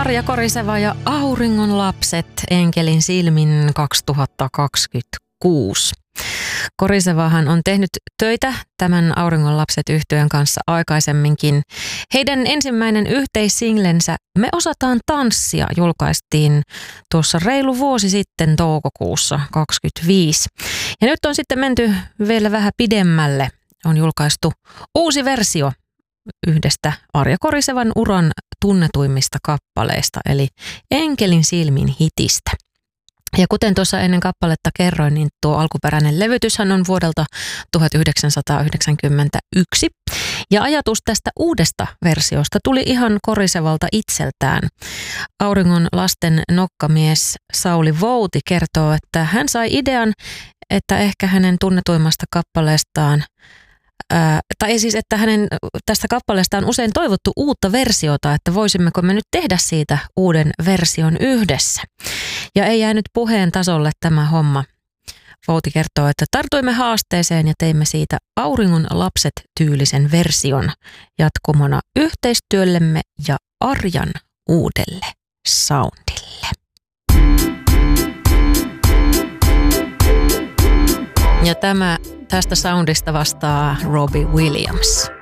Arja Koriseva ja Auringon lapset enkelin silmin 2026. Korisevahan on tehnyt töitä tämän Auringon lapset -yhtyeen kanssa aikaisemminkin. Heidän ensimmäinen yhteissinglensä Me osataan tanssia julkaistiin tuossa reilu vuosi sitten toukokuussa 2025. Ja nyt on sitten menty vielä vähän pidemmälle. On julkaistu uusi versio yhdestä Arja Korisevan uran tunnetuimmista kappaleista, eli Enkelin silmin hitistä. Ja kuten tuossa ennen kappaletta kerroin, niin tuo alkuperäinen levytyshän on vuodelta 1991. Ja ajatus tästä uudesta versiosta tuli ihan Korisevalta itseltään. Auringon lasten nokkamies Sauli Vouti kertoo, että hän sai idean, että ehkä hänen tunnetuimmasta kappaleestaan tai siis, että hänen tästä kappaleesta on usein toivottu uutta versiota, että voisimmeko me nyt tehdä siitä uuden version yhdessä. Ja ei jäänyt puheen tasolle tämä homma. Vouti kertoo, että tartuimme haasteeseen ja teimme siitä Auringon lapset -tyylisen version jatkumona yhteistyöllemme ja Arjan uudelle soundille. Ja tästä soundista vastaa Robbie Williams.